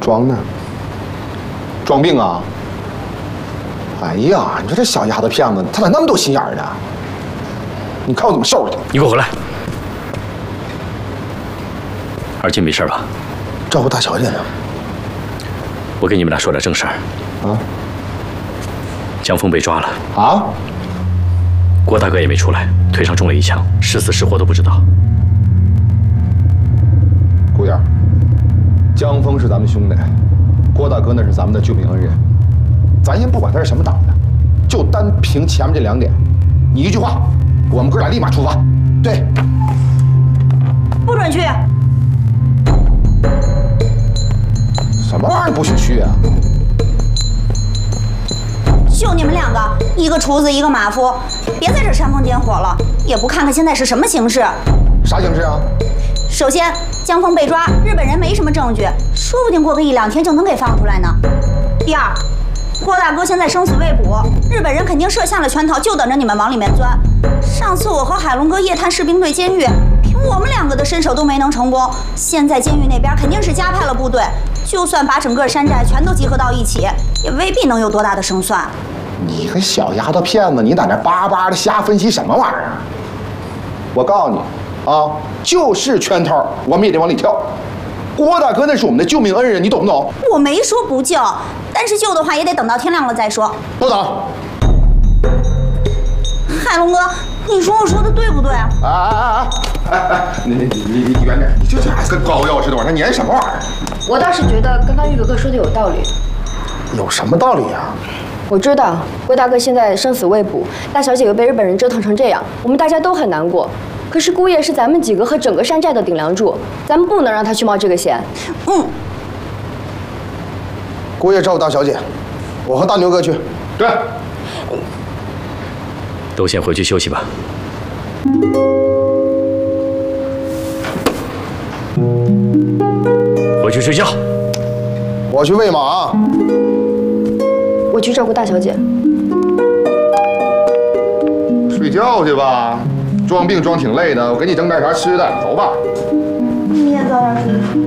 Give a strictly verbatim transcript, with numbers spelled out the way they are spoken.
装呢？装病啊？哎呀，你说这小丫头片子，她咋那么多心眼儿呢？你看我怎么收拾她！ 你给我回来！二进没事吧？ 照顾大小姐呢。 我跟你们俩说点正事儿。 啊？ 江峰被抓了。 啊？ 郭大哥也没出来，腿上中了一枪，是死是活都不知道。 顾燕，江峰是咱们兄弟，郭大哥那是咱们的救命恩人。咱先不管他是什么党的，就单凭前面这两点，你一句话，我们哥俩立马出发。对， 不准去。 什么玩意儿不许去啊？ 就你们两个，一个厨子，一个马夫，别在这煽风点火了，也不看看现在是什么形势。 啥形势啊？ 首先，江峰被抓，日本人没什么证据，说不定过个一两天就能给放出来呢。第二，郭大哥现在生死未卜，日本人肯定设下了圈套，就等着你们往里面钻。上次我和海龙哥夜探士兵队监狱，凭我们两个的身手都没能成功。现在监狱那边肯定是加派了部队，就算把整个山寨全都集合到一起，也未必能有多大的胜算。 你个小丫头片子，你在那巴巴的瞎分析什么玩意儿啊？我告诉你啊，就是圈套，我们也得往里跳。郭大哥那是我们的救命恩人，你懂不懂？ 我没说不救，但是救的话也得等到天亮了再说。 不等。 海龙哥，你说我说的对不对啊？ 哎哎哎哎哎，你你你你远点！你这这跟膏药似的往上粘什么玩意儿？ 我倒是觉得刚刚玉哥哥说的有道理。 有什么道理呀？ 我知道郭大哥现在生死未卜，大小姐又被日本人折腾成这样，我们大家都很难过。可是姑爷是咱们几个和整个山寨的顶梁柱，咱们不能让他去冒这个险。 嗯。 姑爷照顾大小姐，我和大牛哥去。对。 都先回去休息吧。回去睡觉。 我去喂马。 我去照顾大小姐。 睡觉去吧，装病装挺累的，我给你整点啥吃的，走吧。 明天早点睡。